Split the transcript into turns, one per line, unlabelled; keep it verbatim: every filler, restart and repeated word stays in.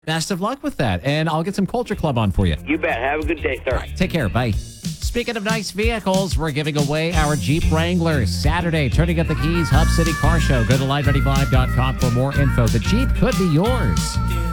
Best of luck with that. And I'll get some Culture Club on for you.
You bet. Have a good day, sir.
Right, take care. Bye. Speaking of nice vehicles, we're giving away our Jeep Wrangler Saturday, turning up the keys, Hub City Car Show. Go to live ninety-five dot com for more info. The Jeep could be yours.